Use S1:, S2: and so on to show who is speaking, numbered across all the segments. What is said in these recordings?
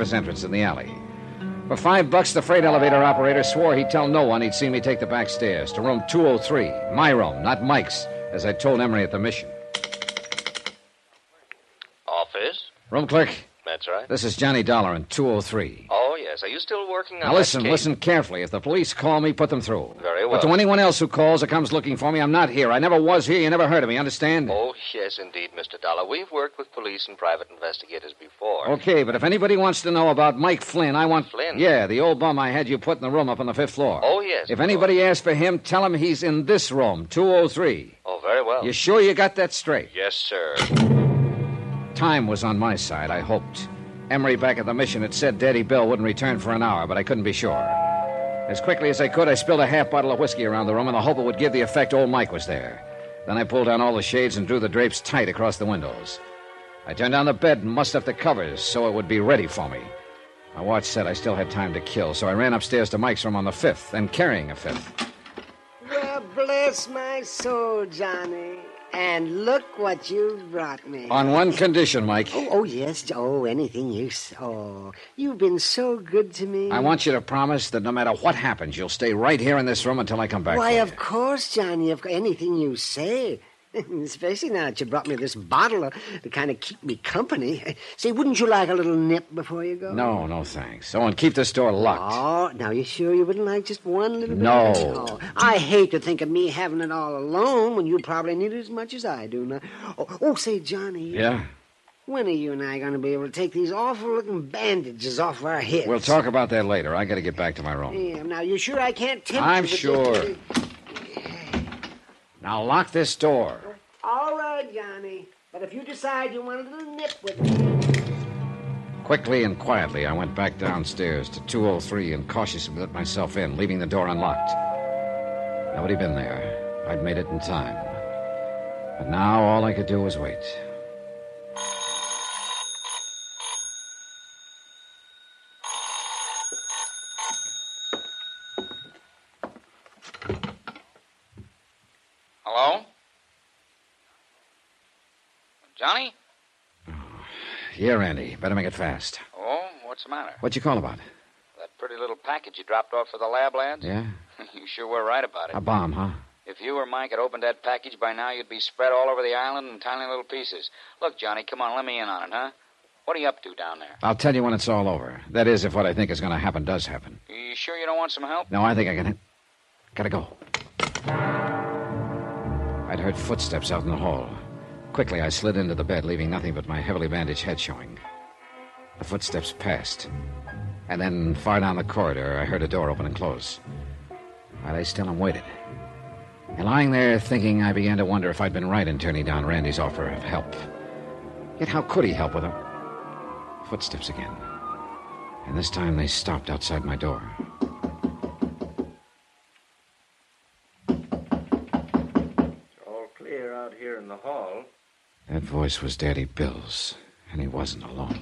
S1: entrance in the alley. For $5, the freight elevator operator swore he'd tell no one he'd seen me take the back stairs to room 203. My room, not Mike's, as I told Emery at the mission.
S2: Office?
S1: Room clerk?
S2: That's right.
S1: This is Johnny Dollar in 203.
S2: Oh, yes. Are you still working on
S1: Now listen,
S2: that case?
S1: listen carefully. If the police call me, put them through.
S2: Very well.
S1: But to anyone else who calls or comes looking for me, I'm not here. I never was here. You never heard of me, understand?
S2: Oh, yes, indeed, Mr. Dollar. We've worked with police and private investigators before.
S1: Okay, but if anybody wants to know about Mike Flynn, I want...
S2: Flynn?
S1: Yeah, the old bum I had you put in the room up on the 5th floor.
S2: Oh, yes.
S1: If anybody asks for him, tell him he's in this room, 203.
S2: Oh, very well.
S1: You sure you got that straight?
S2: Yes, sir.
S1: Time was on my side, I hoped. Emery back at the mission had said Daddy Bill wouldn't return for an hour, but I couldn't be sure. As quickly as I could, I spilled a half bottle of whiskey around the room in the hope it would give the effect old Mike was there. Then I pulled down all the shades and drew the drapes tight across the windows. I turned down the bed and mussed up the covers so it would be ready for me. My watch said I still had time to kill, so I ran upstairs to Mike's room on the 5th, and carrying a 5th.
S3: Well, bless my soul, Johnny. And look what you brought me.
S1: On one condition, Mike.
S3: Oh, yes. Oh, anything you say. Oh, you've been so good to me.
S1: I want you to promise that no matter what happens, you'll stay right here in this room until I come back.
S3: Why,
S1: for
S3: of
S1: you.
S3: course, Johnny. Anything you say. Especially now that you brought me this bottle to kind of keep me company. Say, wouldn't you like a little nip before you go?
S1: No, thanks. Oh, and keep this door locked.
S3: Oh, now you sure you wouldn't like just one little bit?
S1: No.
S3: Oh, I hate to think of me having it all alone when you probably need it as much as I do now. Oh, say, Johnny.
S1: Yeah?
S3: When are you and I going to be able to take these awful-looking bandages off our heads?
S1: We'll talk about that later. I got to get back to my room.
S3: Yeah, now, you sure I can't tempt
S1: I'm
S3: you? with
S1: sure.
S3: this-
S1: Now lock this door.
S3: All right, Johnny. But if you decide you want a little nip with me...
S1: Quickly and quietly, I went back downstairs to 203 and cautiously let myself in, leaving the door unlocked. Nobody been there. I'd made it in time. But now all I could do was wait.
S2: Hello? Johnny?
S1: Yeah, Randy. Better make it fast.
S2: Oh, what's the matter?
S1: What'd you call about?
S2: That pretty little package you dropped off for the lab lads?
S1: Yeah?
S2: You sure were right about it.
S1: A bomb, huh?
S2: If you or Mike had opened that package by now, you'd be spread all over the island in tiny little pieces. Look, Johnny, come on, let me in on it, huh? What are you up to down there?
S1: I'll tell you when it's all over. That is, if what I think is going to happen does happen.
S2: You sure you don't want some help?
S1: No, I think I can... Gotta go. I'd heard footsteps out in the hall. Quickly, I slid into the bed, leaving nothing but my heavily bandaged head showing. The footsteps passed. And then, far down the corridor, I heard a door open and close. I lay still and waited. And lying there thinking, I began to wonder if I'd been right in turning down Randy's offer of help. Yet how could he help with a... Footsteps again. And this time they stopped outside my door.
S4: It's all clear out here in the hall.
S1: That voice was Daddy Bill's, and he wasn't alone.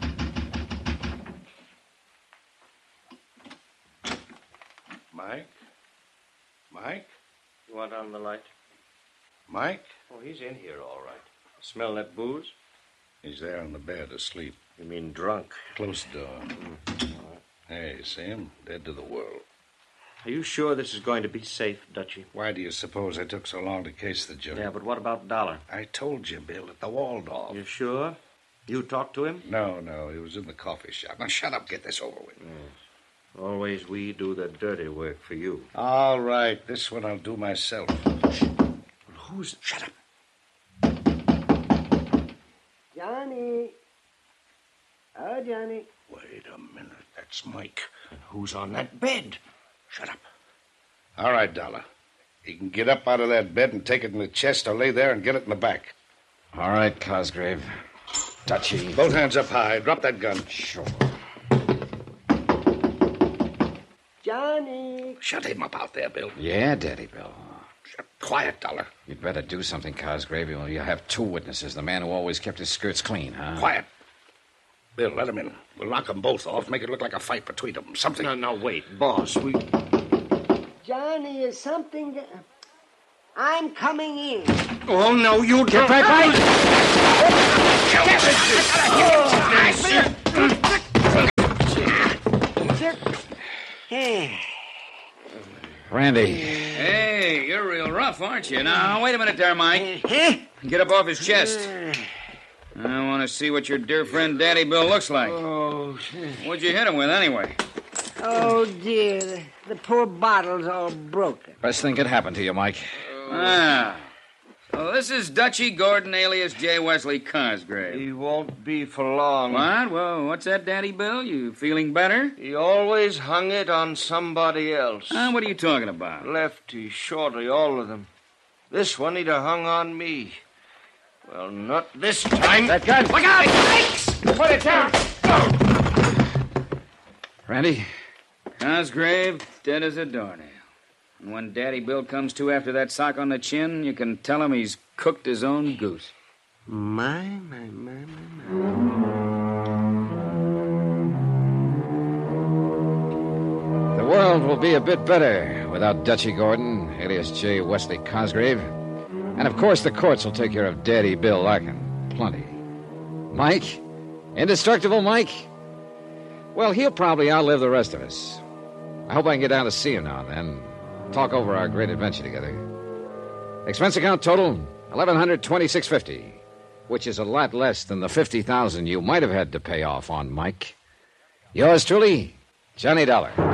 S4: Mike? Mike? You want on the light? Mike? Oh, he's in here, all right. Smell that booze?
S5: He's there on the bed, asleep.
S4: You mean drunk?
S5: Close the door. Hey, see him? Dead to the world.
S4: Are you sure this is going to be safe, Dutchie?
S5: Why do you suppose I took so long to case the joint?
S4: Yeah, but what about Dollar?
S5: I told you, Bill, at the Waldorf.
S4: You sure? You talked to him?
S5: No, he was in the coffee shop. Now, shut up, get this over with.
S4: Always we do the dirty work for you.
S5: All right, this one I'll do myself.
S4: Who's...
S5: Shut up.
S3: Johnny. Oh, Johnny.
S5: Wait a minute, that's Mike.
S4: And who's on that bed?
S5: Shut up. All right, Dollar. He can get up out of that bed and take it in the chest or lay there and get it in the back.
S1: All right, Cosgrave. Dutchie.
S5: Both hands up high. Drop that gun.
S1: Sure.
S3: Johnny.
S5: Shut him up out there, Bill.
S1: Yeah, Daddy Bill.
S5: Quiet, Dollar.
S1: You'd better do something, Cosgrave. You'll have two witnesses. The man who always kept his skirts clean, huh?
S5: Quiet. Bill, let him in. We'll knock them both off, make it look like a fight between them. Something.
S4: No, wait. Boss, we...
S3: Johnny, is something... I'm coming in.
S4: Oh, no, you...
S1: Get back, Mike!
S5: Get
S1: Randy.
S2: Hey, you're real rough, aren't you? Now, wait a minute there, Mike. Get up off his chest. I want to see what your dear friend Daddy Bill looks like.
S3: Oh,
S2: What'd you hit him with, anyway?
S3: oh dear. The poor bottle's all broken.
S1: Best thing could happen to you, Mike.
S2: So this is Dutchy Gordon, alias J. Wesley Cosgrave.
S4: He won't be for long.
S2: What? Well, what's that, Daddy Bill? You feeling better?
S4: He always hung it on somebody else.
S2: What are you talking about?
S4: Lefty, shorty, all of them. This one he'd have hung on me. Well, not this time.
S1: That gun!
S2: Look out! Put it down!
S1: Randy?
S2: Cosgrave, dead as a doornail. And when Daddy Bill comes to after that sock on the chin, you can tell him he's cooked his own goose.
S3: My.
S1: The world will be a bit better without Dutchy Gordon, alias J. Wesley Cosgrave. And, of course, the courts will take care of Daddy Bill Larkin. Plenty. Mike? Indestructible Mike? Well, he'll probably outlive the rest of us. I hope I can get down to see him now and then. Talk over our great adventure together. Expense account total, $1,126.50, which is a lot less than the $50,000 you might have had to pay off on Mike. Yours truly, Johnny Dollar.